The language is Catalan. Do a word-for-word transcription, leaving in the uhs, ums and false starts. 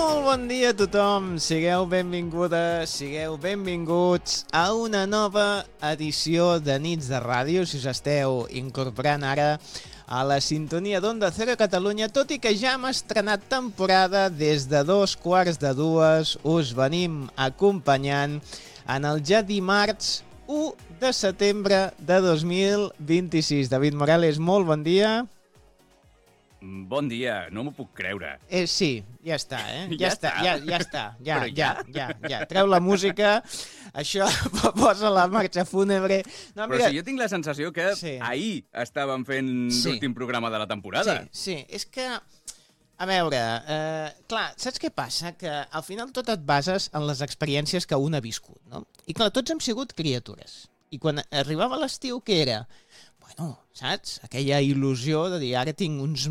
Molt bon dia a tothom, sigueu benvingudes, sigueu benvinguts a una nova edició de Nits de Ràdio, si us esteu incorporant ara a la sintonia d'Onda Cero Catalunya, tot i que ja hem estrenat temporada des de dos quarts de dues, us venim acompanyant en el ja dimarts u de setembre de dos mil vint-i-sis. David Morales, molt bon dia. Bon dia, no m'ho puc creure. Eh, sí, ja està, eh? Ja Ja està, està? ja, ja està, ja, Però ja, ja? ja, ja. Treu la música, això posa la marxa fúnebre. No, Però mira, si jo tinc la sensació que Sí. ahir estàvem fent Sí. l'últim programa de la temporada. Sí, sí, és que, a veure, eh, clar, saps què passa? Que al final tot et bases en les experiències que un ha viscut, no? I clar, tots hem sigut criatures. I quan arribava l'estiu, què era? Bueno, saps? Aquella il·lusió de dir, ara tinc uns